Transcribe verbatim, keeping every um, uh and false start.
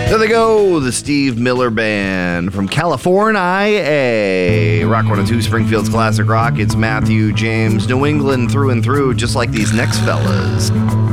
There they go, the Steve Miller Band from California. Rock one oh two, Springfield's Classic Rock. It's Matthew James, New England through and through, just like these next fellas.